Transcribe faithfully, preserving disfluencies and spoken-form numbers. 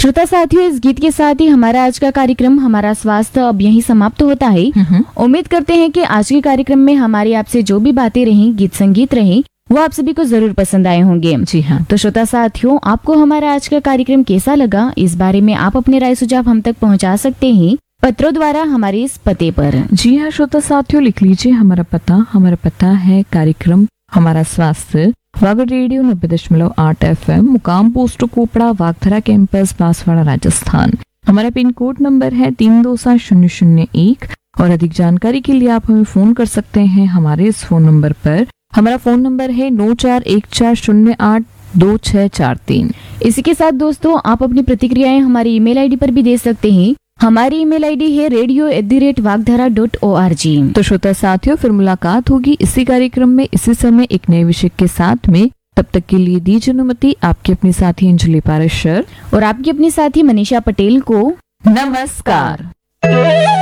श्रोता साथियों, इस गीत के साथ ही हमारा आज का कार्यक्रम हमारा स्वास्थ्य अब यहीं समाप्त होता है। उम्मीद करते हैं कि आज के कार्यक्रम में हमारी आपसे जो भी बातें रही, गीत संगीत रही, वो आप सभी को जरूर पसंद आए होंगे। जी हाँ। तो श्रोता साथियों, आपको हमारा आज का कार्यक्रम कैसा लगा, इस बारे में आप अपने राय सुझाव हम तक पहुंचा सकते हैं पत्रों द्वारा हमारे इस पते पर। जी हाँ श्रोता साथियों, लिख लीजिए हमारा पता। हमारा पता है कार्यक्रम हमारा स्वास्थ्य, वागड़ रेडियो नब्बे दशमलव आठ एफ एम, मुकाम पोस्ट कोपड़ा, वागधरा कैंपस, बांसवाड़ा, राजस्थान। हमारा पिन कोड नंबर है तीन दो सात शून्य शून्य एक। और अधिक जानकारी के लिए आप हमें फोन कर सकते हैं हमारे इस फोन नंबर पर। हमारा फोन नंबर है नौ चार एक चार शून्य आठ दो छह चार तीन। इसी के साथ दोस्तों, आप अपनी प्रतिक्रियाएं हमारी ईमेल आईडी पर भी दे सकते हैं। हमारी ईमेल आईडी है radio at the rate वागधरा dot O R G. तो श्रोता साथियों, फिर मुलाकात होगी इसी कार्यक्रम में इसी समय एक नए विषय के साथ में। तब तक के लिए दीजिए अनुमति आपकी अपनी साथी अंजलि पारेशर और आपकी अपनी साथी मनीषा पटेल को। नमस्कार।